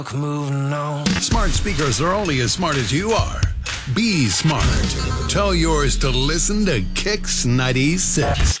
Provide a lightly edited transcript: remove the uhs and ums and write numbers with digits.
Moving on. Smart speakers are only as smart as you are. Be smart. Tell yours to listen to Kicks 96.